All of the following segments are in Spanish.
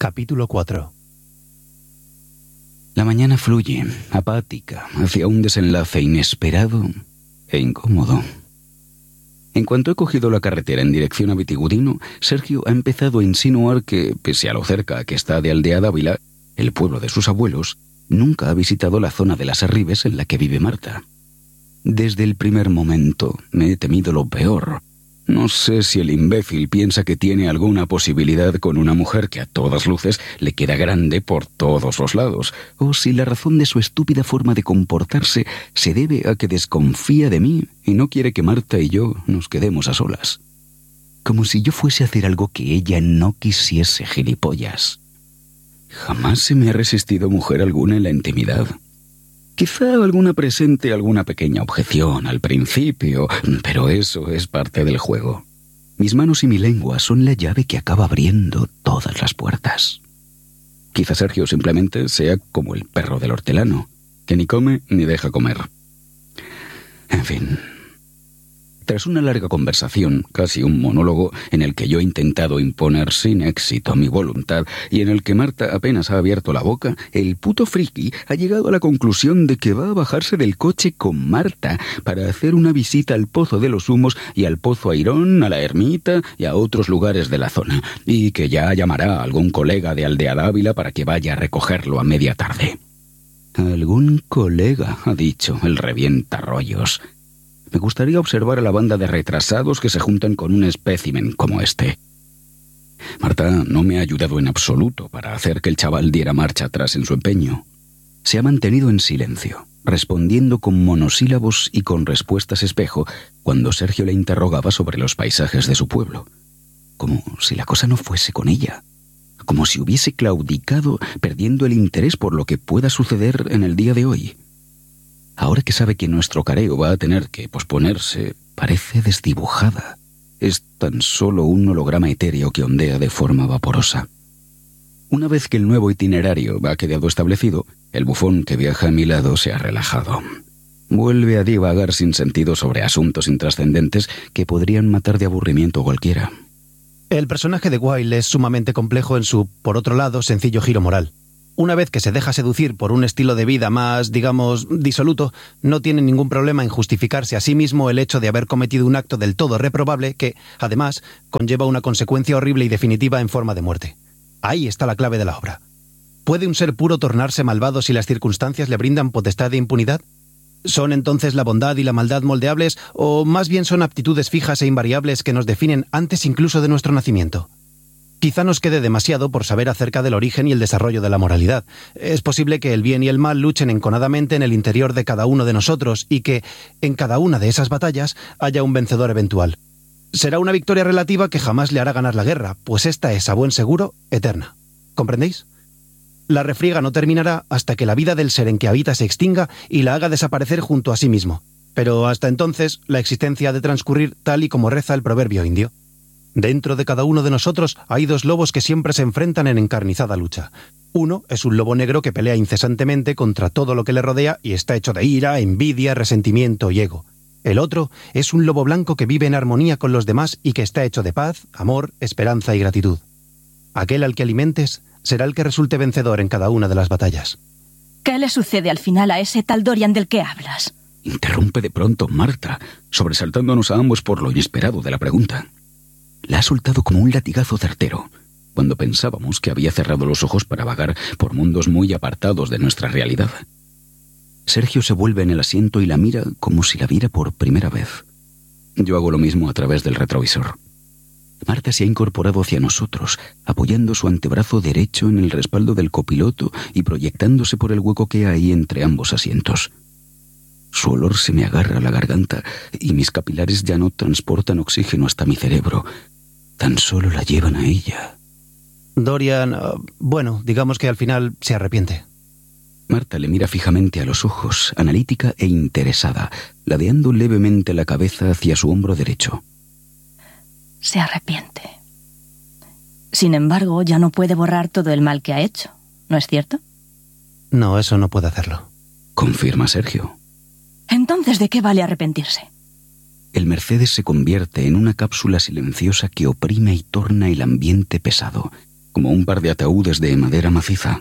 Capítulo 4. La mañana fluye, apática, hacia un desenlace inesperado e incómodo. En cuanto he cogido la carretera en dirección a Vitigudino, Sergio ha empezado a insinuar que, pese a lo cerca que está de Aldea Dávila, el pueblo de sus abuelos, nunca ha visitado la zona de las Arribes en la que vive Marta. Desde el primer momento me he temido lo peor. No sé si el imbécil piensa que tiene alguna posibilidad con una mujer que a todas luces le queda grande por todos los lados, o si la razón de su estúpida forma de comportarse se debe a que desconfía de mí y no quiere que Marta y yo nos quedemos a solas. Como si yo fuese a hacer algo que ella no quisiese, gilipollas. Jamás se me ha resistido mujer alguna en la intimidad. Quizá alguna presente alguna pequeña objeción al principio, pero eso es parte del juego. Mis manos y mi lengua son la llave que acaba abriendo todas las puertas. Quizá Sergio simplemente sea como el perro del hortelano, que ni come ni deja comer. En fin. Tras una larga conversación, casi un monólogo, en el que yo he intentado imponer sin éxito mi voluntad y en el que Marta apenas ha abierto la boca, el puto friki ha llegado a la conclusión de que va a bajarse del coche con Marta para hacer una visita al Pozo de los Humos y al Pozo Airón, a la Ermita y a otros lugares de la zona, y que ya llamará a algún colega de Aldea Dávila para que vaya a recogerlo a media tarde. «Algún colega», ha dicho el revientarrollos. Me gustaría observar a la banda de retrasados que se juntan con un espécimen como este. Marta no me ha ayudado en absoluto para hacer que el chaval diera marcha atrás en su empeño. Se ha mantenido en silencio, respondiendo con monosílabos y con respuestas espejo cuando Sergio le interrogaba sobre los paisajes de su pueblo. Como si la cosa no fuese con ella. Como si hubiese claudicado, perdiendo el interés por lo que pueda suceder en el día de hoy. Ahora que sabe que nuestro careo va a tener que posponerse, parece desdibujada. Es tan solo un holograma etéreo que ondea de forma vaporosa. Una vez que el nuevo itinerario ha quedado establecido, el bufón que viaja a mi lado se ha relajado. Vuelve a divagar sin sentido sobre asuntos intrascendentes que podrían matar de aburrimiento a cualquiera. El personaje de Wilde es sumamente complejo en su, por otro lado, sencillo giro moral. Una vez que se deja seducir por un estilo de vida más, digamos, disoluto, no tiene ningún problema en justificarse a sí mismo el hecho de haber cometido un acto del todo reprobable que, además, conlleva una consecuencia horrible y definitiva en forma de muerte. Ahí está la clave de la obra. ¿Puede un ser puro tornarse malvado si las circunstancias le brindan potestad de impunidad? ¿Son entonces la bondad y la maldad moldeables, o más bien son aptitudes fijas e invariables que nos definen antes incluso de nuestro nacimiento? Quizá nos quede demasiado por saber acerca del origen y el desarrollo de la moralidad. Es posible que el bien y el mal luchen enconadamente en el interior de cada uno de nosotros y que, en cada una de esas batallas, haya un vencedor eventual. Será una victoria relativa que jamás le hará ganar la guerra, pues esta es, a buen seguro, eterna. ¿Comprendéis? La refriega no terminará hasta que la vida del ser en que habita se extinga y la haga desaparecer junto a sí mismo. Pero hasta entonces, la existencia ha de transcurrir tal y como reza el proverbio indio. Dentro de cada uno de nosotros hay dos lobos que siempre se enfrentan en encarnizada lucha. Uno es un lobo negro que pelea incesantemente contra todo lo que le rodea y está hecho de ira, envidia, resentimiento y ego. El otro es un lobo blanco que vive en armonía con los demás y que está hecho de paz, amor, esperanza y gratitud. Aquel al que alimentes será el que resulte vencedor en cada una de las batallas. ¿Qué le sucede al final a ese tal Dorian del que hablas? Interrumpe de pronto Marta, sobresaltándonos a ambos por lo inesperado de la pregunta. La ha soltado como un latigazo certero, cuando pensábamos que había cerrado los ojos para vagar por mundos muy apartados de nuestra realidad. Sergio se vuelve en el asiento y la mira como si la viera por primera vez. Yo hago lo mismo a través del retrovisor. Marta se ha incorporado hacia nosotros, apoyando su antebrazo derecho en el respaldo del copiloto y proyectándose por el hueco que hay entre ambos asientos. Su olor se me agarra a la garganta y mis capilares ya no transportan oxígeno hasta mi cerebro. Tan solo la llevan a ella. Dorian, bueno, digamos que al final se arrepiente. Marta le mira fijamente a los ojos, analítica e interesada, ladeando levemente la cabeza hacia su hombro derecho. Se arrepiente. Sin embargo, ya no puede borrar todo el mal que ha hecho, ¿no es cierto? No, eso no puede hacerlo. Confirma Sergio. Entonces, ¿de qué vale arrepentirse? El Mercedes se convierte en una cápsula silenciosa que oprime y torna el ambiente pesado. como un par de ataúdes de madera maciza.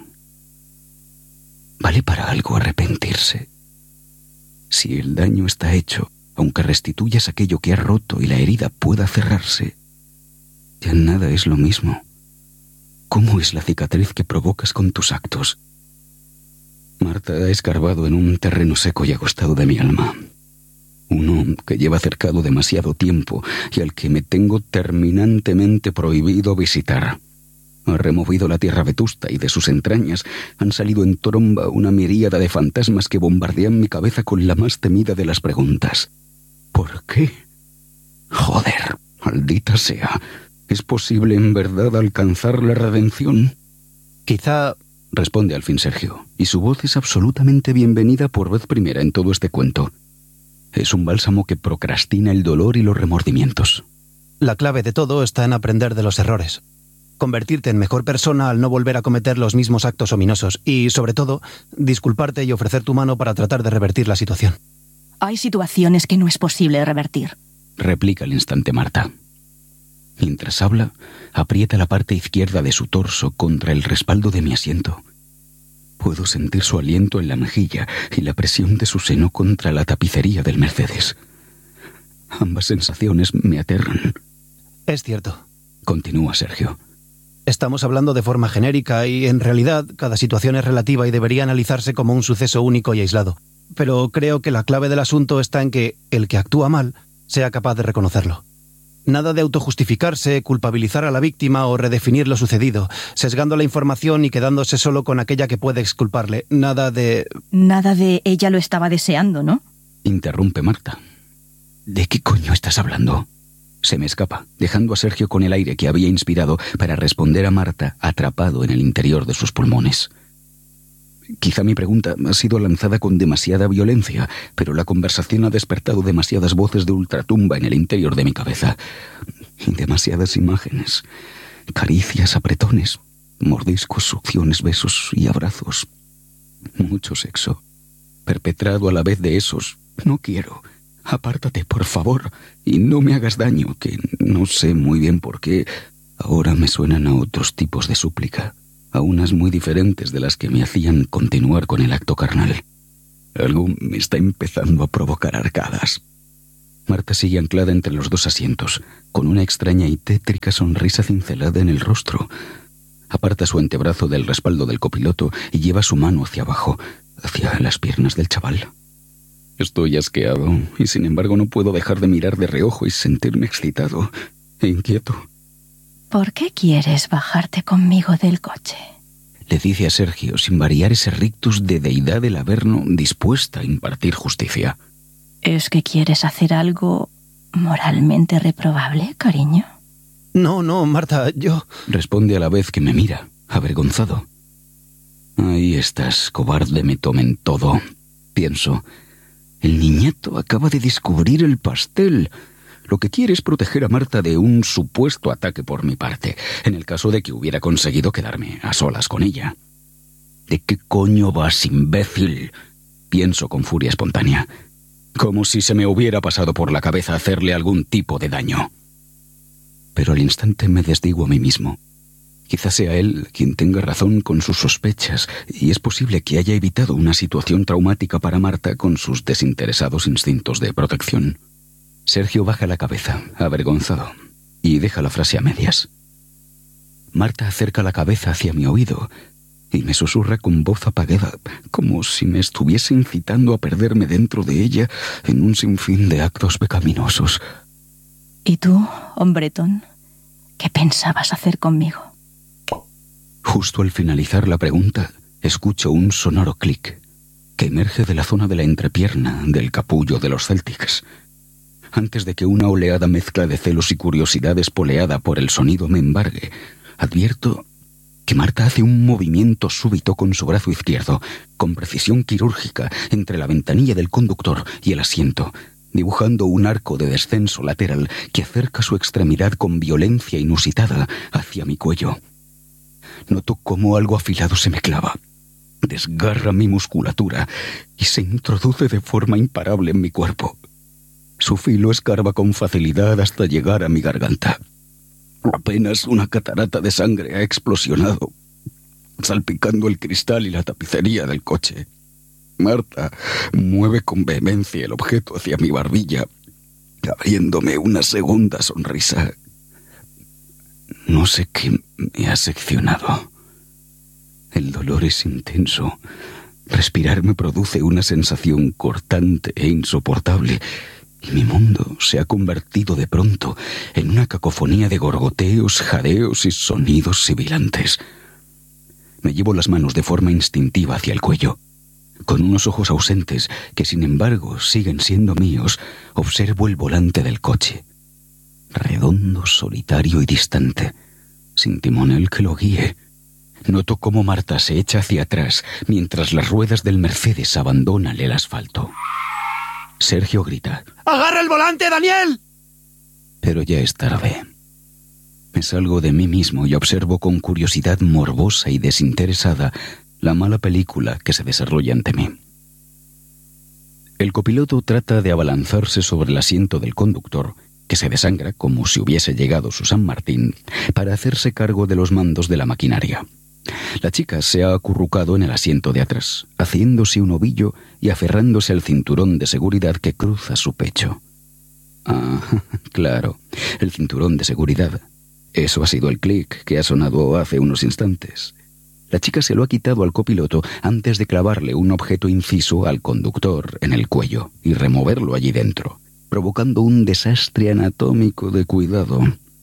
¿Vale para algo arrepentirse? Si el daño está hecho, aunque restituyas aquello que has roto y la herida pueda cerrarse, ya nada es lo mismo. ¿Cómo es la cicatriz que provocas con tus actos? Marta ha escarbado en un terreno seco y agostado de mi alma. Uno que lleva cercado demasiado tiempo y al que me tengo terminantemente prohibido visitar. Ha removido la tierra vetusta y de sus entrañas han salido en tromba una miríada de fantasmas que bombardean mi cabeza con la más temida de las preguntas. ¿Por qué? Joder, maldita sea. ¿Es posible en verdad alcanzar la redención? Quizá, responde al fin Sergio, y su voz es absolutamente bienvenida por vez primera en todo este cuento. Es un bálsamo que procrastina el dolor y los remordimientos. la clave de todo está en aprender de los errores. Convertirte en mejor persona al no volver a cometer los mismos actos ominosos y, sobre todo, disculparte y ofrecer tu mano para tratar de revertir la situación. Hay situaciones que no es posible revertir, replica al instante Marta. Mientras habla, aprieta la parte izquierda de su torso contra el respaldo de mi asiento. Puedo sentir su aliento en la mejilla y la presión de su seno contra la tapicería del Mercedes. Ambas sensaciones me aterran. Es cierto, continúa Sergio. Estamos hablando de forma genérica y, en realidad, cada situación es relativa y debería analizarse como un suceso único y aislado. Pero creo que la clave del asunto está en que el que actúa mal sea capaz de reconocerlo. Nada de autojustificarse, culpabilizar a la víctima o redefinir lo sucedido, sesgando la información y quedándose solo con aquella que puede exculparle. Nada de ella lo estaba deseando, ¿no? Interrumpe Marta. ¿De qué coño estás hablando? Se me escapa, dejando a Sergio con el aire que había inspirado para responder a Marta atrapado en el interior de sus pulmones. Quizá mi pregunta ha sido lanzada con demasiada violencia, pero la conversación ha despertado demasiadas voces de ultratumba en el interior de mi cabeza. Y demasiadas imágenes. Caricias, apretones, mordiscos, succiones, besos y abrazos. Mucho sexo. Perpetrado a la vez de esos. No quiero. Apártate, por favor, y no me hagas daño, que no sé muy bien por qué. Ahora me suenan a otros tipos de súplica. A unas muy diferentes de las que me hacían continuar con el acto carnal. Algo me está empezando a provocar arcadas. Marta sigue anclada entre los dos asientos, con una extraña y tétrica sonrisa cincelada en el rostro. Aparta su antebrazo del respaldo del copiloto y lleva su mano hacia abajo, hacia las piernas del chaval. Estoy asqueado y sin embargo no puedo dejar de mirar de reojo y sentirme excitado e inquieto. ¿Por qué quieres bajarte conmigo del coche? Le dice a Sergio sin variar ese rictus de deidad del Averno dispuesta a impartir justicia. ¿Es que quieres hacer algo moralmente reprobable, cariño? No, Marta, yo... Responde a la vez que me mira, avergonzado. Ahí estás, cobarde, me tomen todo. Pienso, el niñato acaba de descubrir el pastel. Lo que quiere es proteger a Marta de un supuesto ataque por mi parte, en el caso de que hubiera conseguido quedarme a solas con ella. ¿De qué coño vas, imbécil? Pienso con furia espontánea, como si se me hubiera pasado por la cabeza hacerle algún tipo de daño. Pero al instante me desdigo a mí mismo. Quizás sea él quien tenga razón con sus sospechas, y es posible que haya evitado una situación traumática para Marta con sus desinteresados instintos de protección. Sergio baja la cabeza, avergonzado, y deja la frase a medias. Marta acerca la cabeza hacia mi oído y me susurra con voz apagada, como si me estuviese incitando a perderme dentro de ella en un sinfín de actos pecaminosos. ¿Y tú, hombretón, qué pensabas hacer conmigo? Justo al finalizar la pregunta, escucho un sonoro clic que emerge de la zona de la entrepierna del capullo de los Celtics. Antes de que una oleada mezcla de celos y curiosidad espoleada por el sonido me embargue, advierto que Marta hace un movimiento súbito con su brazo izquierdo, con precisión quirúrgica, entre la ventanilla del conductor y el asiento, dibujando un arco de descenso lateral que acerca su extremidad con violencia inusitada hacia mi cuello. Noto cómo algo afilado se me clava, desgarra mi musculatura y se introduce de forma imparable en mi cuerpo. Su filo escarba con facilidad hasta llegar a mi garganta. Apenas una catarata de sangre ha explosionado, salpicando el cristal y la tapicería del coche. Marta mueve con vehemencia el objeto hacia mi barbilla, abriéndome una segunda sonrisa. No sé qué me ha seccionado. El dolor es intenso. Respirar me produce una sensación cortante e insoportable, y mi mundo se ha convertido de pronto en una cacofonía de gorgoteos, jadeos y sonidos sibilantes. Me llevo las manos de forma instintiva hacia el cuello. Con unos ojos ausentes, que sin embargo siguen siendo míos, observo el volante del coche. Redondo, solitario y distante, sin timonel que lo guíe. Noto cómo Marta se echa hacia atrás mientras las ruedas del Mercedes abandonan el asfalto. Sergio grita: ¡Agarra el volante, Daniel! Pero ya es tarde. Me salgo de mí mismo y observo con curiosidad morbosa y desinteresada la mala película que se desarrolla ante mí. El copiloto trata de abalanzarse sobre el asiento del conductor, que se desangra como si hubiese llegado su San Martín, para hacerse cargo de los mandos de la maquinaria. La chica se ha acurrucado en el asiento de atrás, haciéndose un ovillo y aferrándose al cinturón de seguridad que cruza su pecho. Ah, claro, el cinturón de seguridad. Eso ha sido el clic que ha sonado hace unos instantes. La chica se lo ha quitado al copiloto antes de clavarle un objeto inciso al conductor en el cuello y removerlo allí dentro, provocando un desastre anatómico de cuidado.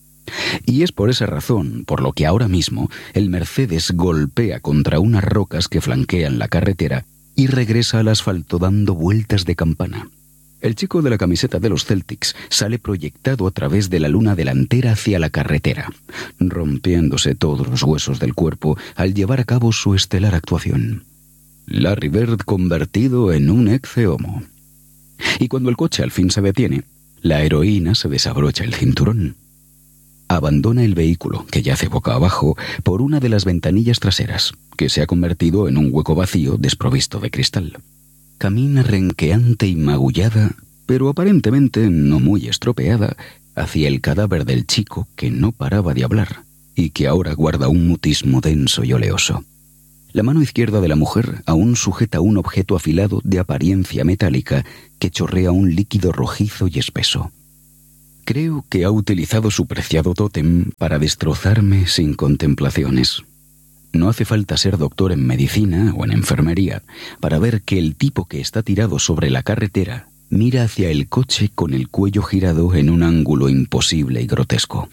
Y es por esa razón por lo que ahora mismo el Mercedes golpea contra unas rocas que flanquean la carretera y regresa al asfalto dando vueltas de campana. El chico de la camiseta de los Celtics sale proyectado a través de la luna delantera hacia la carretera, rompiéndose todos los huesos del cuerpo al llevar a cabo su estelar actuación. Larry Bird convertido en un ecce homo. Y cuando el coche al fin se detiene, la heroína se desabrocha el cinturón. Abandona el vehículo, que yace boca abajo, por una de las ventanillas traseras, que se ha convertido en un hueco vacío desprovisto de cristal. Camina renqueante y magullada, pero aparentemente no muy estropeada, hacia el cadáver del chico que no paraba de hablar y que ahora guarda un mutismo denso y oleoso. La mano izquierda de la mujer aún sujeta un objeto afilado de apariencia metálica que chorrea un líquido rojizo y espeso. Creo que ha utilizado su preciado tótem para destrozarme sin contemplaciones. No hace falta ser doctor en medicina o en enfermería para ver que el tipo que está tirado sobre la carretera mira hacia el coche con el cuello girado en un ángulo imposible y grotesco.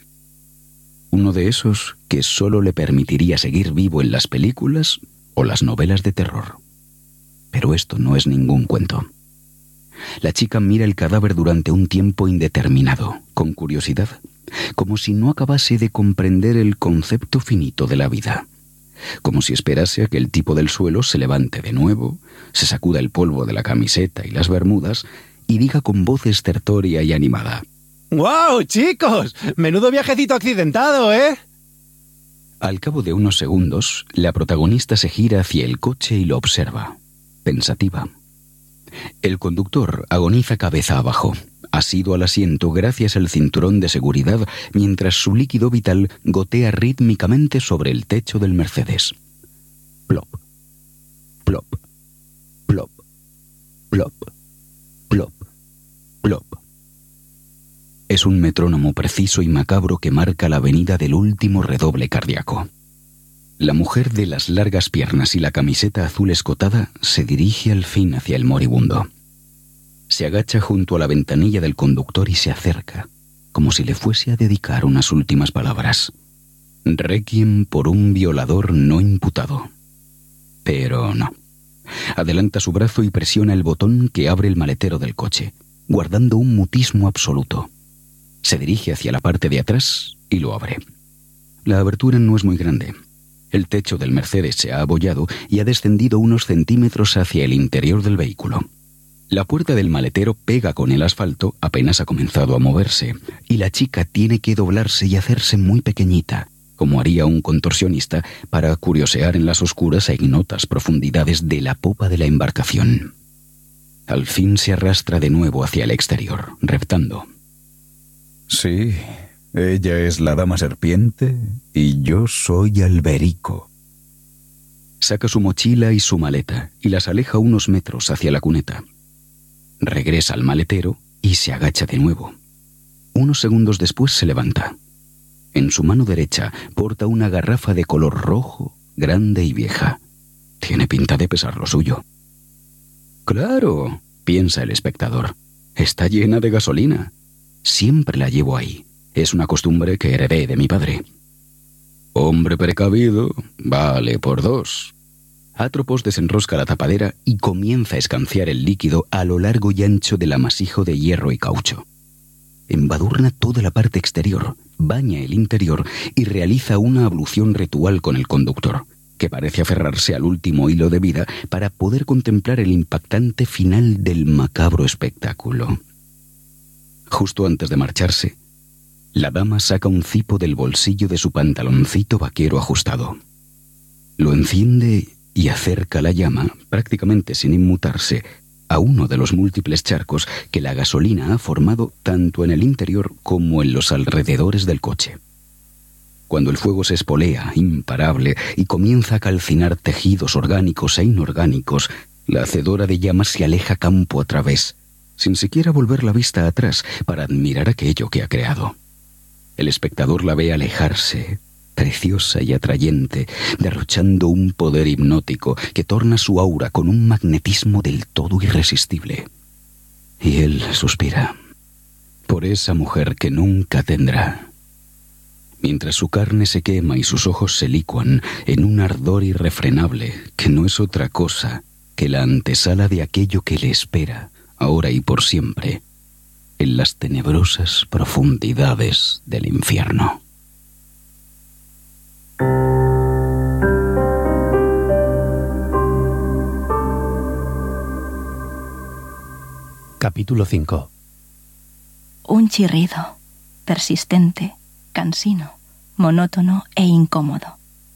Uno de esos que solo le permitiría seguir vivo en las películas o las novelas de terror. Pero esto no es ningún cuento. La chica mira el cadáver durante un tiempo indeterminado, con curiosidad, como si no acabase de comprender el concepto finito de la vida, como si esperase a que el tipo del suelo se levante de nuevo, se sacuda el polvo de la camiseta y las bermudas y diga con voz estertórea y animada: ¡Guau, chicos! ¡Menudo viajecito accidentado, ¿eh? Al cabo de unos segundos, la protagonista se gira hacia el coche y lo observa, pensativa. El conductor agoniza cabeza abajo, asido al asiento gracias al cinturón de seguridad, mientras su líquido vital gotea rítmicamente sobre el techo del Mercedes. Plop, plop, plop, plop, plop, plop. Es un metrónomo preciso y macabro que marca la venida del último redoble cardíaco. La mujer de las largas piernas y la camiseta azul escotada se dirige al fin hacia el moribundo. Se agacha junto a la ventanilla del conductor y se acerca, como si le fuese a dedicar unas últimas palabras. Requiem por un violador no imputado. Pero no. Adelanta su brazo y presiona el botón que abre el maletero del coche, guardando un mutismo absoluto. Se dirige hacia la parte de atrás y lo abre. La abertura no es muy grande. El techo del Mercedes se ha abollado y ha descendido unos centímetros hacia el interior del vehículo. La puerta del maletero pega con el asfalto, apenas ha comenzado a moverse, y la chica tiene que doblarse y hacerse muy pequeñita, como haría un contorsionista, para curiosear en las oscuras e ignotas profundidades de la popa de la embarcación. Al fin se arrastra de nuevo hacia el exterior, reptando: Sí, Ella es la dama serpiente y yo soy Alberico. Saca su mochila y su maleta y las aleja unos metros hacia la cuneta. Regresa al maletero y se agacha de nuevo. Unos segundos después se levanta. En su mano derecha porta una garrafa de color rojo, grande y vieja. Tiene pinta de pesar lo suyo. Claro, piensa el espectador. Está llena de gasolina. Siempre la llevo ahí. Es una costumbre que heredé de mi padre. Hombre precavido, vale por 2. Atropos desenrosca la tapadera y comienza a escanciar el líquido a lo largo y ancho del amasijo de hierro y caucho. Embadurna toda la parte exterior, baña el interior y realiza una ablución ritual con el conductor, que parece aferrarse al último hilo de vida para poder contemplar el impactante final del macabro espectáculo. Justo antes de marcharse, la dama saca un cipo del bolsillo de su pantaloncito vaquero ajustado. Lo enciende y acerca la llama, prácticamente sin inmutarse, a uno de los múltiples charcos que la gasolina ha formado tanto en el interior como en los alrededores del coche. Cuando el fuego se espolea, imparable, y comienza a calcinar tejidos orgánicos e inorgánicos, la hacedora de llamas se aleja campo a través, sin siquiera volver la vista atrás para admirar aquello que ha creado. El espectador la ve alejarse, preciosa y atrayente, derrochando un poder hipnótico que torna su aura con un magnetismo del todo irresistible. Y él suspira por esa mujer que nunca tendrá. Mientras su carne se quema y sus ojos se licuan en un ardor irrefrenable que no es otra cosa que la antesala de aquello que le espera, ahora y por siempre, en las tenebrosas profundidades del infierno. Capítulo 5. Un chirrido, persistente, cansino, monótono e incómodo.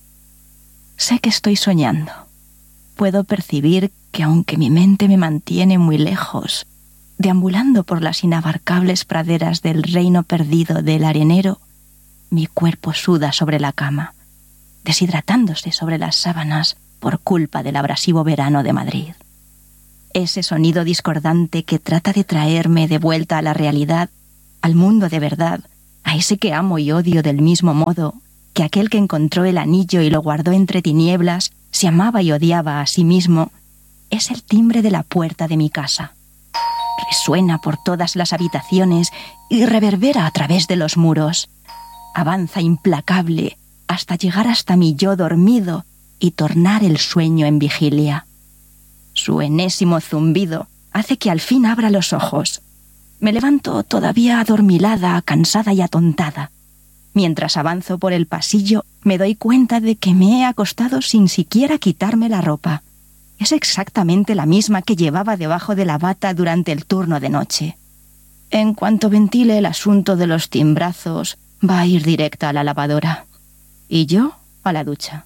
Sé que estoy soñando. Puedo percibir que aunque mi mente me mantiene muy lejos, deambulando por las inabarcables praderas del reino perdido del arenero, mi cuerpo suda sobre la cama, deshidratándose sobre las sábanas por culpa del abrasivo verano de Madrid. Ese sonido discordante que trata de traerme de vuelta a la realidad, al mundo de verdad, a ese que amo y odio del mismo modo que aquel que encontró el anillo y lo guardó entre tinieblas, se amaba y odiaba a sí mismo, es el timbre de la puerta de mi casa. Resuena por todas las habitaciones y reverbera a través de los muros. Avanza implacable hasta llegar hasta mi yo dormido y tornar el sueño en vigilia. Su enésimo zumbido hace que al fin abra los ojos. Me levanto todavía adormilada, cansada y atontada. Mientras avanzo por el pasillo, me doy cuenta de que me he acostado sin siquiera quitarme la ropa. Es exactamente la misma que llevaba debajo de la bata durante el turno de noche. En cuanto ventile el asunto de los timbrazos, va a ir directa a la lavadora. Y yo a la ducha.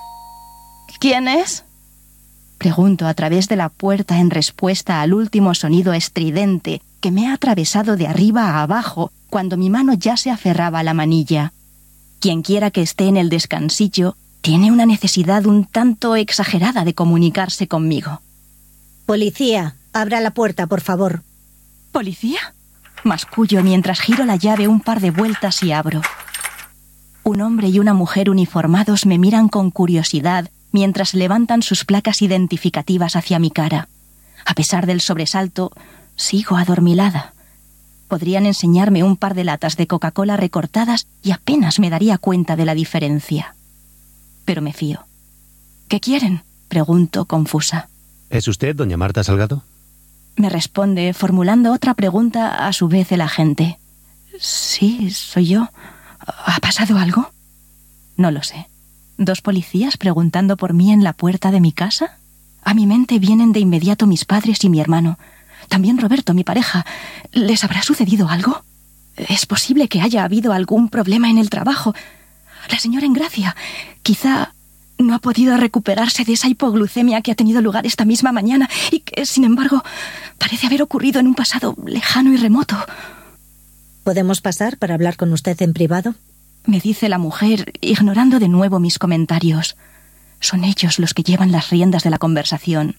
¿Quién es?, pregunto a través de la puerta en respuesta al último sonido estridente que me ha atravesado de arriba a abajo cuando mi mano ya se aferraba a la manilla. Quienquiera que esté en el descansillo tiene una necesidad un tanto exagerada de comunicarse conmigo. Policía, abra la puerta, por favor. ¿Policía?, mascullo mientras giro la llave un par de vueltas y abro. Un hombre y una mujer uniformados me miran con curiosidad mientras levantan sus placas identificativas hacia mi cara. A pesar del sobresalto, sigo adormilada. Podrían enseñarme un par de latas de Coca-Cola recortadas y apenas me daría cuenta de la diferencia. Pero me fío. ¿Qué quieren?, pregunto confusa. ¿Es usted doña Marta Salgado? Me responde, formulando otra pregunta a su vez el agente. Sí, soy yo. ¿Ha pasado algo? No lo sé. ¿2 policías preguntando por mí en la puerta de mi casa? A mi mente vienen de inmediato mis padres y mi hermano. También Roberto, mi pareja. ¿Les habrá sucedido algo? ¿Es posible que haya habido algún problema en el trabajo? La señora Engracia, quizá no ha podido recuperarse de esa hipoglucemia que ha tenido lugar esta misma mañana y que, sin embargo, parece haber ocurrido en un pasado lejano y remoto. ¿Podemos pasar para hablar con usted en privado? Me dice la mujer, ignorando de nuevo mis comentarios. Son ellos los que llevan las riendas de la conversación.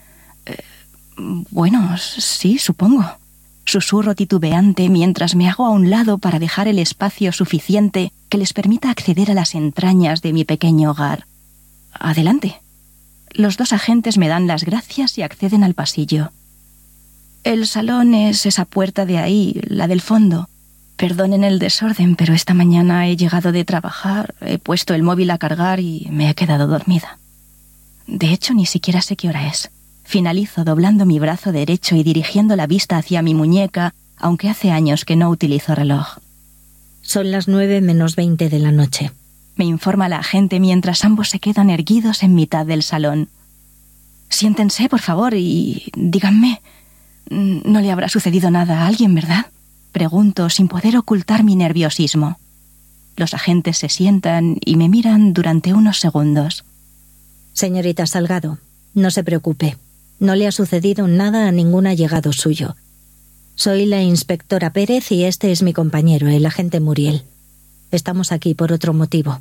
Bueno, sí, supongo. Susurro titubeante mientras me hago a un lado para dejar el espacio suficiente que les permita acceder a las entrañas de mi pequeño hogar. Adelante. Los dos agentes me dan las gracias y acceden al pasillo. El salón es esa puerta de ahí, la del fondo. Perdonen el desorden, pero esta mañana he llegado de trabajar, he puesto el móvil a cargar y me he quedado dormida. De hecho, ni siquiera sé qué hora es. Finalizo doblando mi brazo derecho y dirigiendo la vista hacia mi muñeca, aunque hace años que no utilizo reloj. Son las 9:20 de la noche. Me informa la agente mientras ambos se quedan erguidos en mitad del salón. Siéntense, por favor, y díganme, no le habrá sucedido nada a alguien, ¿verdad? Pregunto sin poder ocultar mi nerviosismo. Los agentes se sientan y me miran durante unos segundos. Señorita Salgado, no se preocupe. No le ha sucedido nada a ningún allegado suyo. Soy la inspectora Pérez y este es mi compañero, el agente Muriel. Estamos aquí por otro motivo.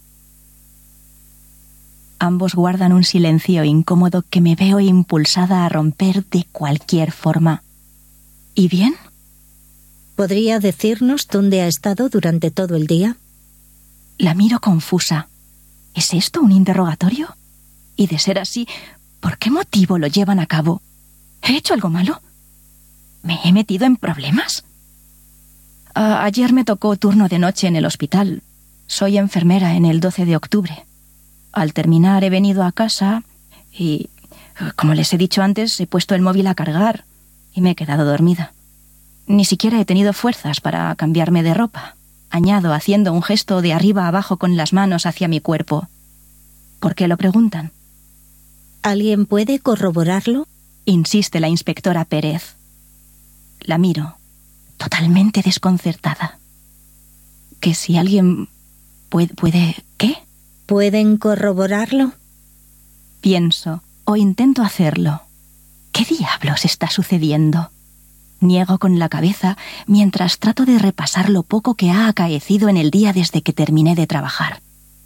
Ambos guardan un silencio incómodo que me veo impulsada a romper de cualquier forma. ¿Y bien? ¿Podría decirnos dónde ha estado durante todo el día? La miro confusa. ¿Es esto un interrogatorio? Y de ser así, ¿por qué motivo lo llevan a cabo? ¿He hecho algo malo? ¿Me he metido en problemas? Ayer me tocó turno de noche en el hospital. Soy enfermera en el 12 de octubre. Al terminar he venido a casa y, como les he dicho antes, he puesto el móvil a cargar y me he quedado dormida. Ni siquiera he tenido fuerzas para cambiarme de ropa. Añado haciendo un gesto de arriba a abajo con las manos hacia mi cuerpo. ¿Por qué lo preguntan? ¿Alguien puede corroborarlo? Insiste la inspectora Pérez. La miro, totalmente desconcertada. ¿Que si alguien puede qué? ¿Pueden corroborarlo? Pienso, o intento hacerlo. ¿Qué diablos está sucediendo? Niego con la cabeza mientras trato de repasar lo poco que ha acaecido en el día desde que terminé de trabajar.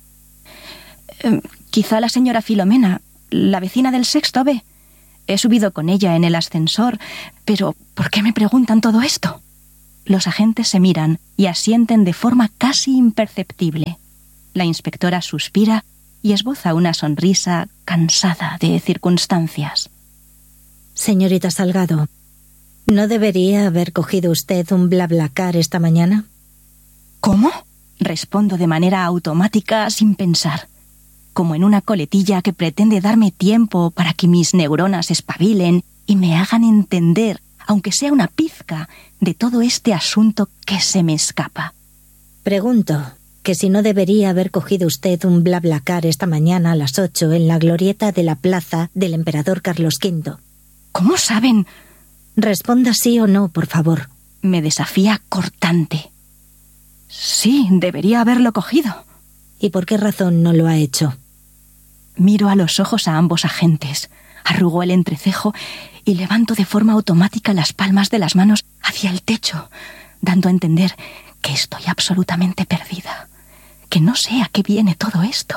Quizá la señora Filomena, la vecina del sexto B. He subido con ella en el ascensor, pero ¿por qué me preguntan todo esto? Los agentes se miran y asienten de forma casi imperceptible. La inspectora suspira y esboza una sonrisa cansada de circunstancias. Señorita Salgado, ¿no debería haber cogido usted un BlaBlaCar esta mañana? ¿Cómo? Respondo de manera automática sin pensar, como en una coletilla que pretende darme tiempo para que mis neuronas espabilen y me hagan entender, aunque sea una pizca, de todo este asunto que se me escapa. Pregunto que si no debería haber cogido usted un BlaBlaCar esta mañana a las 8 en la glorieta de la plaza del emperador Carlos V. ¿Cómo saben? Responda sí o no, por favor. Me desafía cortante. Sí, debería haberlo cogido. ¿Y por qué razón no lo ha hecho? Miro a los ojos a ambos agentes, arrugo el entrecejo y levanto de forma automática las palmas de las manos hacia el techo, dando a entender que estoy absolutamente perdida, que no sé a qué viene todo esto.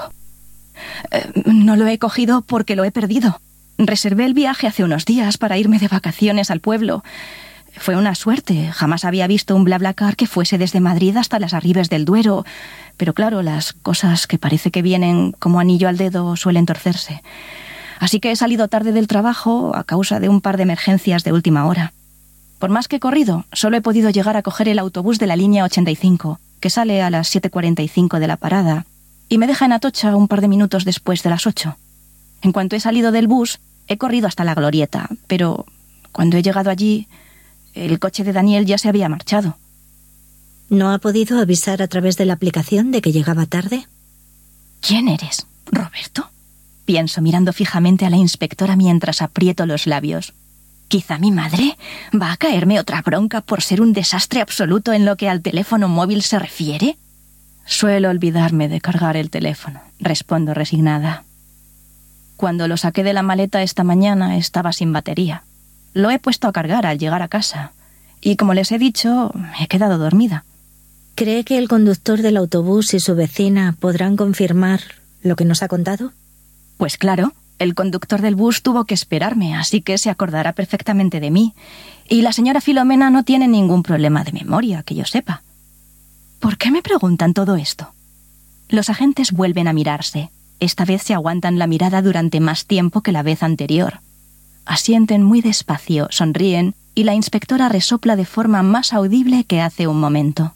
No lo he cogido porque lo he perdido. Reservé el viaje hace unos días para irme de vacaciones al pueblo. Fue una suerte. Jamás había visto un BlaBlaCar que fuese desde Madrid hasta las Arribes del Duero. Pero claro, las cosas que parece que vienen como anillo al dedo suelen torcerse. Así que he salido tarde del trabajo a causa de un par de emergencias de última hora. Por más que he corrido, solo he podido llegar a coger el autobús de la línea 85, que sale a las 7:45 de la parada, y me deja en Atocha un par de minutos después de las 8. En cuanto he salido del bus, he corrido hasta la glorieta, pero cuando he llegado allí, el coche de Daniel ya se había marchado. ¿No ha podido avisar a través de la aplicación de que llegaba tarde? ¿Quién eres? ¿Roberto? Pienso mirando fijamente a la inspectora mientras aprieto los labios. ¿Quizá mi madre va a caerme otra bronca por ser un desastre absoluto en lo que al teléfono móvil se refiere? Suelo olvidarme de cargar el teléfono, respondo resignada. Cuando lo saqué de la maleta esta mañana estaba sin batería. Lo he puesto a cargar al llegar a casa. y como les he dicho, me he quedado dormida. ¿Cree que el conductor del autobús y su vecina podrán confirmar lo que nos ha contado? Pues claro, el conductor del bus tuvo que esperarme, así que se acordará perfectamente de mí. Y la señora Filomena no tiene ningún problema de memoria, que yo sepa. ¿Por qué me preguntan todo esto? Los agentes vuelven a mirarse. Esta vez se aguantan la mirada durante más tiempo que la vez anterior. Asienten muy despacio, sonríen, y la inspectora resopla de forma más audible que hace un momento.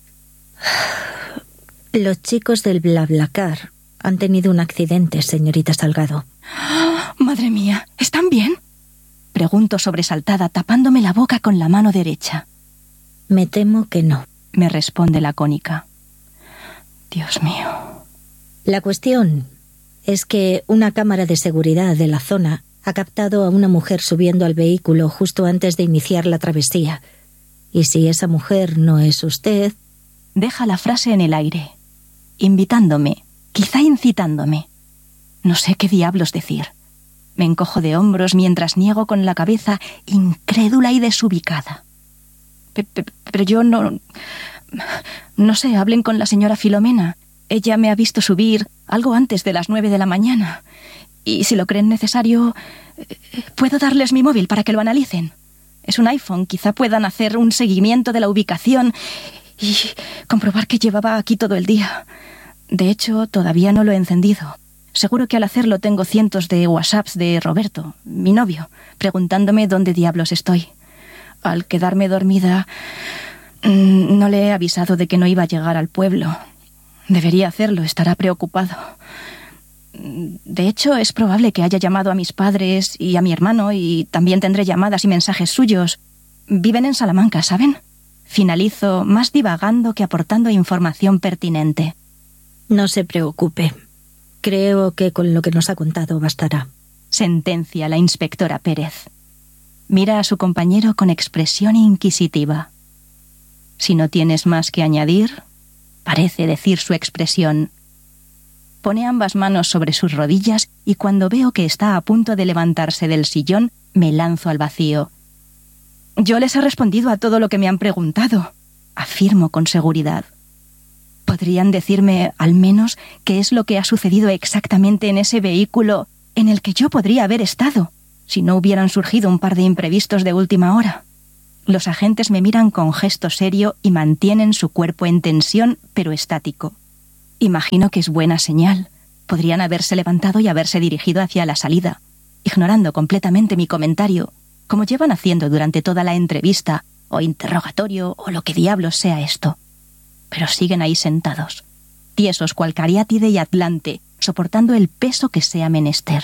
Los chicos del BlaBlaCar han tenido un accidente, señorita Salgado. ¡Madre mía! ¿Están bien? Pregunto sobresaltada, tapándome la boca con la mano derecha. Me temo que no, me responde lacónica. Dios mío. La cuestión es que una cámara de seguridad de la zona ha captado a una mujer subiendo al vehículo justo antes de iniciar la travesía. Y si esa mujer no es usted... Deja la frase en el aire, invitándome, quizá incitándome. No sé qué diablos decir. Me encojo de hombros mientras niego con la cabeza, incrédula y desubicada. Pero yo no... No sé, hablen con la señora Filomena. Ella me ha visto subir algo antes de las 9 de la mañana. Y si lo creen necesario, puedo darles mi móvil para que lo analicen. Es un iPhone, quizá puedan hacer un seguimiento de la ubicación y comprobar que llevaba aquí todo el día. De hecho, todavía no lo he encendido. Seguro que al hacerlo tengo cientos de WhatsApps de Roberto, mi novio, preguntándome dónde diablos estoy. Al quedarme dormida, no le he avisado de que no iba a llegar al pueblo. Debería hacerlo, estará preocupado. De hecho, es probable que haya llamado a mis padres y a mi hermano, y también tendré llamadas y mensajes suyos. Viven en Salamanca, ¿saben? Finalizo más divagando que aportando información pertinente. No se preocupe. Creo que con lo que nos ha contado bastará. Sentencia la inspectora Pérez. Mira a su compañero con expresión inquisitiva. Si no tienes más que añadir, parece decir su expresión. Pone ambas manos sobre sus rodillas y cuando veo que está a punto de levantarse del sillón, me lanzo al vacío. Yo les he respondido a todo lo que me han preguntado, afirmo con seguridad. ¿Podrían decirme, al menos, qué es lo que ha sucedido exactamente en ese vehículo en el que yo podría haber estado, si no hubieran surgido un par de imprevistos de última hora? Los agentes me miran con gesto serio y mantienen su cuerpo en tensión, pero estático. Imagino que es buena señal. Podrían haberse levantado y haberse dirigido hacia la salida, ignorando completamente mi comentario, como llevan haciendo durante toda la entrevista, o interrogatorio, o lo que diablos sea esto. Pero siguen ahí sentados, tiesos cual cariátide y atlante, soportando el peso que sea menester.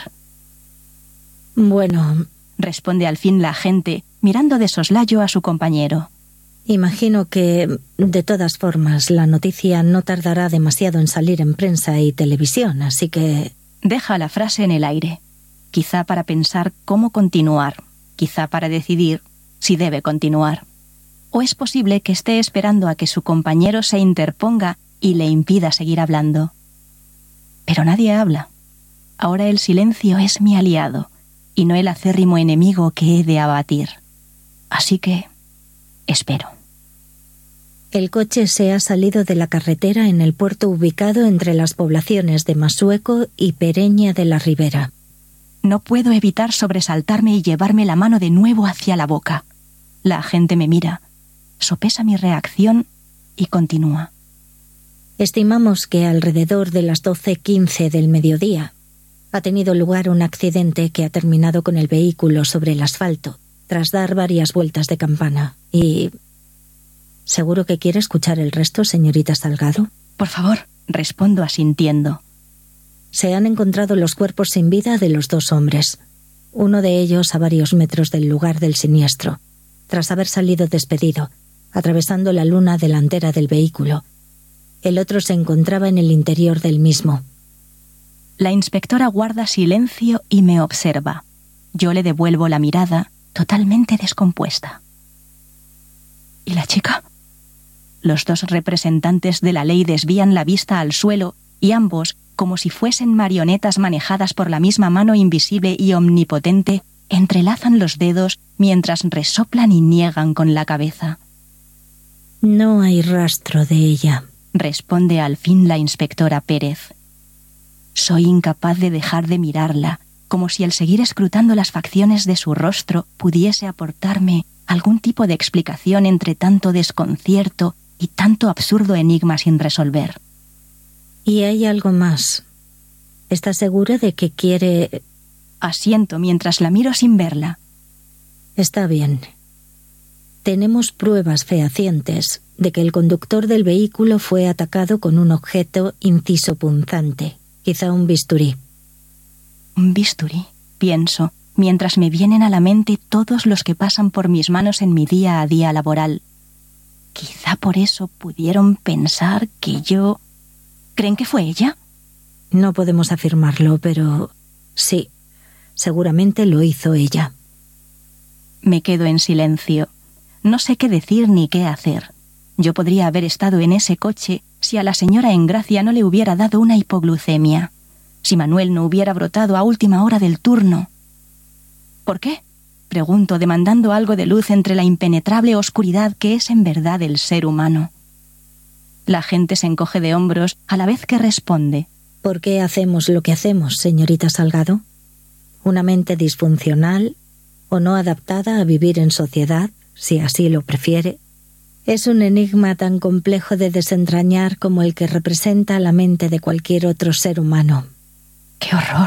Bueno, responde al fin la agente, mirando de soslayo a su compañero. Imagino que, de todas formas, la noticia no tardará demasiado en salir en prensa y televisión, así que... Deja la frase en el aire, quizá para pensar cómo continuar, quizá para decidir si debe continuar. O es posible que esté esperando a que su compañero se interponga y le impida seguir hablando. Pero nadie habla. Ahora el silencio es mi aliado, y no el acérrimo enemigo que he de abatir. Así que... espero. El coche se ha salido de la carretera en el puerto ubicado entre las poblaciones de Masueco y Pereña de la Ribera. No puedo evitar sobresaltarme y llevarme la mano de nuevo hacia la boca. La agente me mira, sopesa mi reacción y continúa. Estimamos que alrededor de las 12:15 del mediodía ha tenido lugar un accidente que ha terminado con el vehículo sobre el asfalto, tras dar varias vueltas de campana. Y... ¿seguro que quiere escuchar el resto, señorita Salgado? Por favor, respondo asintiendo. Se han encontrado los cuerpos sin vida de los 2 hombres, uno de ellos a varios metros del lugar del siniestro, tras haber salido despedido, atravesando la luna delantera del vehículo. El otro se encontraba en el interior del mismo. La inspectora guarda silencio y me observa. Yo le devuelvo la mirada, totalmente descompuesta. ¿Y la chica? Los 2 representantes de la ley desvían la vista al suelo y ambos, como si fuesen marionetas manejadas por la misma mano invisible y omnipotente, entrelazan los dedos mientras resoplan y niegan con la cabeza. No hay rastro de ella, responde al fin la inspectora Pérez. Soy incapaz de dejar de mirarla, como si el seguir escrutando las facciones de su rostro pudiese aportarme algún tipo de explicación entre tanto desconcierto y tanto absurdo enigma sin resolver. Y hay algo más. ¿Estás segura de que quiere...? Asiento mientras la miro sin verla. Está bien. Tenemos pruebas fehacientes de que el conductor del vehículo fue atacado con un objeto inciso punzante, quizá un bisturí. Un bisturí, pienso, mientras me vienen a la mente todos los que pasan por mis manos en mi día a día laboral. Quizá por eso pudieron pensar que yo... ¿Creen que fue ella? No podemos afirmarlo, pero sí, seguramente lo hizo ella. Me quedo en silencio. No sé qué decir ni qué hacer. Yo podría haber estado en ese coche si a la señora Engracia no le hubiera dado una hipoglucemia, si Manuel no hubiera brotado a última hora del turno. ¿Por qué? Pregunto, demandando algo de luz entre la impenetrable oscuridad que es en verdad el ser humano. La gente se encoge de hombros a la vez que responde. ¿Por qué hacemos lo que hacemos, señorita Salgado? ¿Una mente disfuncional o no adaptada a vivir en sociedad, si así lo prefiere? Es un enigma tan complejo de desentrañar como el que representa la mente de cualquier otro ser humano. ¡Qué horror!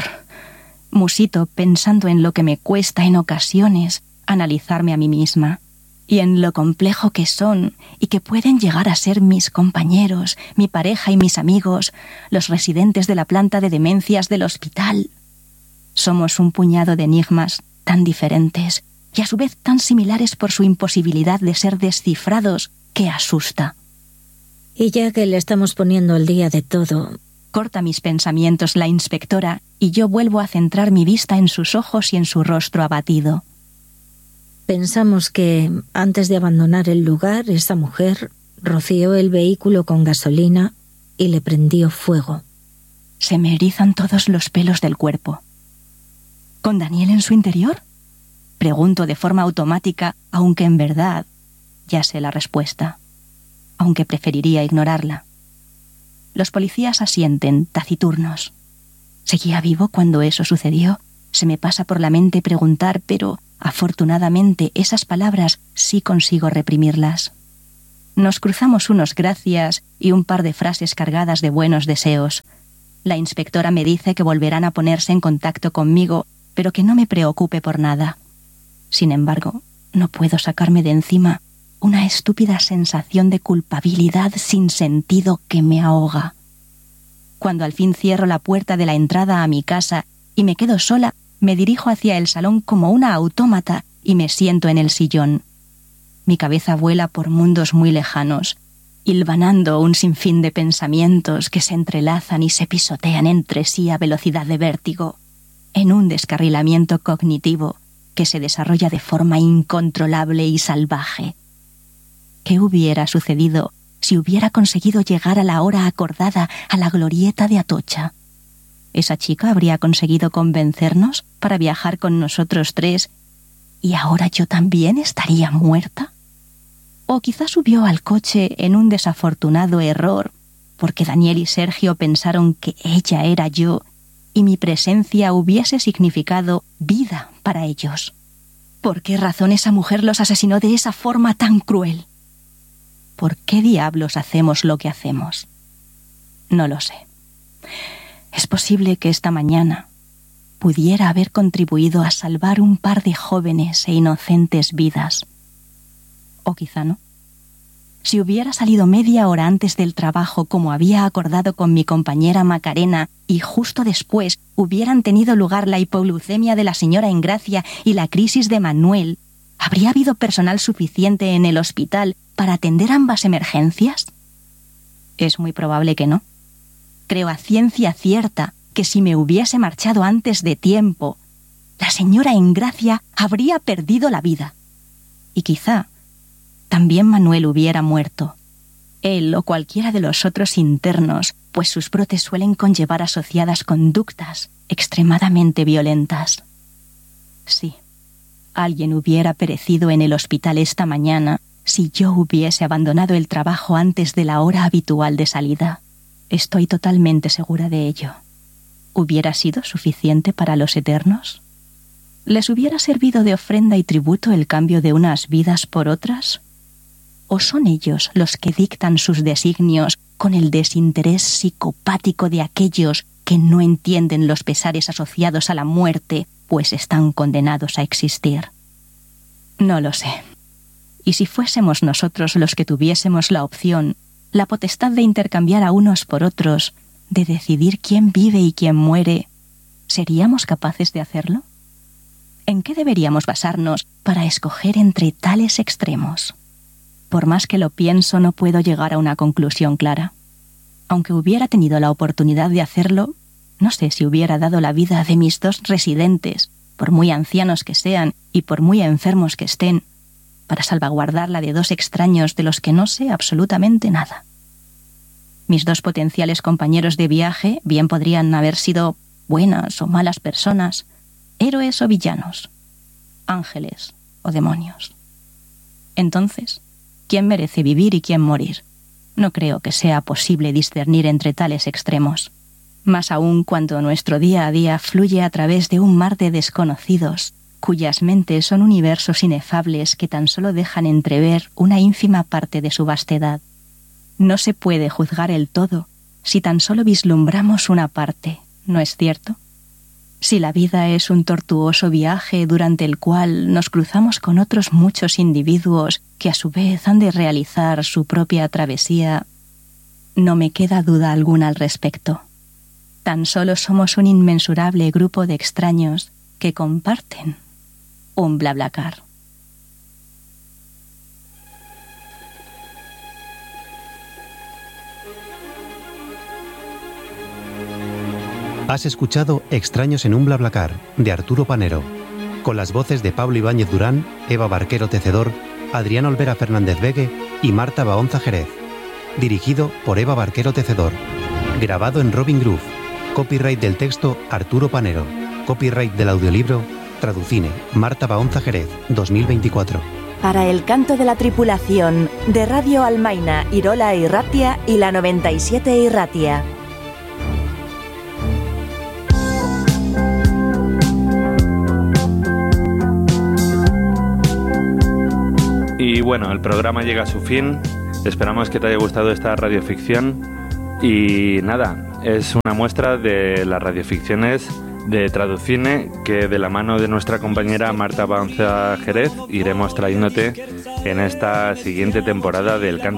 Musito pensando en lo que me cuesta en ocasiones analizarme a mí misma y en lo complejo que son y que pueden llegar a ser mis compañeros, mi pareja y mis amigos, los residentes de la planta de demencias del hospital. Somos un puñado de enigmas tan diferentes y a su vez tan similares por su imposibilidad de ser descifrados que asusta. Y ya que le estamos poniendo al día de todo... Corta mis pensamientos la inspectora y yo vuelvo a centrar mi vista en sus ojos y en su rostro abatido. Pensamos que, antes de abandonar el lugar, esa mujer roció el vehículo con gasolina y le prendió fuego. Se me erizan todos los pelos del cuerpo. ¿Con Daniel en su interior? Pregunto de forma automática, aunque en verdad ya sé la respuesta, aunque preferiría ignorarla. Los policías asienten, taciturnos. ¿Seguía vivo cuando eso sucedió? Se me pasa por la mente preguntar, pero afortunadamente esas palabras sí consigo reprimirlas. Nos cruzamos unos gracias y un par de frases cargadas de buenos deseos. La inspectora me dice que volverán a ponerse en contacto conmigo, pero que no me preocupe por nada. Sin embargo, no puedo sacarme de encima una estúpida sensación de culpabilidad sin sentido que me ahoga. Cuando al fin cierro la puerta de la entrada a mi casa y me quedo sola, me dirijo hacia el salón como una autómata y me siento en el sillón. Mi cabeza vuela por mundos muy lejanos, hilvanando un sinfín de pensamientos que se entrelazan y se pisotean entre sí a velocidad de vértigo, en un descarrilamiento cognitivo que se desarrolla de forma incontrolable y salvaje. ¿Qué hubiera sucedido si hubiera conseguido llegar a la hora acordada a la glorieta de Atocha? ¿Esa chica habría conseguido convencernos para viajar con nosotros tres y ahora yo también estaría muerta? ¿O quizás subió al coche en un desafortunado error porque Daniel y Sergio pensaron que ella era yo y mi presencia hubiese significado vida para ellos? ¿Por qué razón esa mujer los asesinó de esa forma tan cruel? ¿Por qué diablos hacemos lo que hacemos? No lo sé. Es posible que esta mañana pudiera haber contribuido a salvar un par de jóvenes e inocentes vidas. O quizá no. Si hubiera salido media hora antes del trabajo como había acordado con mi compañera Macarena y justo después hubieran tenido lugar la hipoglucemia de la señora Engracia y la crisis de Manuel, ¿habría habido personal suficiente en el hospital para atender ambas emergencias? Es muy probable que no. Creo a ciencia cierta que si me hubiese marchado antes de tiempo, la señora Engracia habría perdido la vida. Y quizá también Manuel hubiera muerto. Él o cualquiera de los otros internos, pues sus brotes suelen conllevar asociadas conductas extremadamente violentas. Sí, alguien hubiera perecido en el hospital esta mañana si yo hubiese abandonado el trabajo antes de la hora habitual de salida. Estoy totalmente segura de ello. ¿Hubiera sido suficiente para los eternos? ¿Les hubiera servido de ofrenda y tributo el cambio de unas vidas por otras? ¿O son ellos los que dictan sus designios con el desinterés psicopático de aquellos que no entienden los pesares asociados a la muerte, pues están condenados a existir? No lo sé. Y si fuésemos nosotros los que tuviésemos la opción, la potestad de intercambiar a unos por otros, de decidir quién vive y quién muere, ¿seríamos capaces de hacerlo? ¿En qué deberíamos basarnos para escoger entre tales extremos? Por más que lo pienso, no puedo llegar a una conclusión clara. Aunque hubiera tenido la oportunidad de hacerlo, no sé si hubiera dado la vida de mis 2 residentes, por muy ancianos que sean y por muy enfermos que estén, para salvaguardar la de 2 extraños de los que no sé absolutamente nada. Mis 2 potenciales compañeros de viaje bien podrían haber sido buenas o malas personas, héroes o villanos, ángeles o demonios. Entonces, ¿quién merece vivir y quién morir? No creo que sea posible discernir entre tales extremos, más aún cuando nuestro día a día fluye a través de un mar de desconocidos, cuyas mentes son universos inefables que tan solo dejan entrever una ínfima parte de su vastedad. No se puede juzgar el todo si tan solo vislumbramos una parte, ¿no es cierto? Si la vida es un tortuoso viaje durante el cual nos cruzamos con otros muchos individuos que a su vez han de realizar su propia travesía, no me queda duda alguna al respecto. Tan solo somos un inmensurable grupo de extraños que comparten un BlaBlaCar. Has escuchado Extraños en un BlaBlaCar, de Arturo Panero, con las voces de Pablo Ibáñez Durán, Eva Barquero Tecedor, Adrián Olvera Fernández Vegue y Marta Baonza Jerez. Dirigido por Eva Barquero Tecedor. Grabado en Robin Groove. Copyright del texto Arturo Panero. Copyright del audiolibro Traducine Marta Baonza Jerez, 2024. Para el canto de la tripulación de Radio Almaina, Irola y Ratia y la 97 y Ratia. Y bueno, el programa llega a su fin. Esperamos que te haya gustado esta radioficción. Y nada, es una muestra de las radioficciones de Traducine que de la mano de nuestra compañera Marta Baonza Jerez iremos trayéndote en esta siguiente temporada del canto